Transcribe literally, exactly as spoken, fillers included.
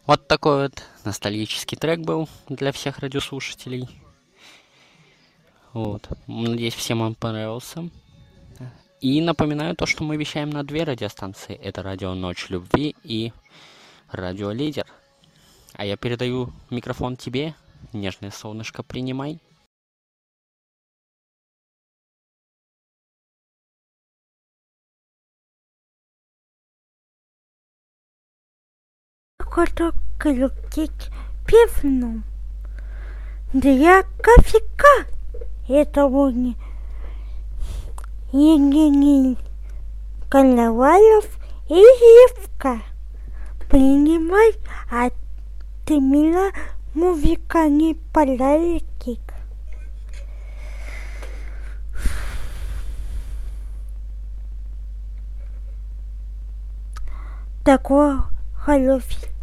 Вот такой вот ностальгический трек был для всех радиослушателей. Вот. Надеюсь, всем он понравился. И напоминаю то, что мы вещаем на две радиостанции. Это радио «Ночь любви» и радио «Лидер». А я передаю микрофон тебе. Нежное солнышко, принимай. Картофель пивном для кофейка. Это он Евгений Коновалов и Евка. Принимай от имени музыкальный подарки. Такой хороший